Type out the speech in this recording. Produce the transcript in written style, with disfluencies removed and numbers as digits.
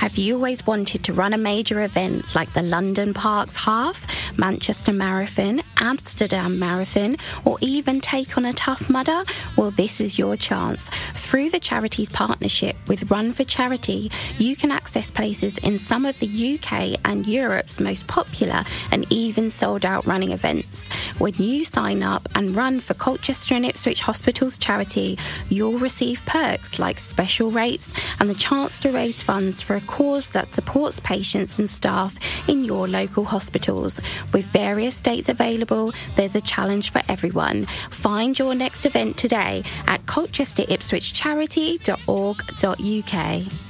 Have you always wanted to run a major event like the London Parks Half, Manchester Marathon, Amsterdam Marathon, or even take on a Tough Mudder? Well, this is your chance. Through the charities partnership with Run for Charity, you can access places in some of the UK and Europe's most popular and even sold out running events. When you sign up and run for Colchester and Ipswich Hospitals charity, you'll receive perks like special rates and the chance to raise funds for a cause that supports patients and staff in your local hospitals. With various dates available, there's a challenge for everyone. Find your next event today at colchesteripswichcharity.org.uk.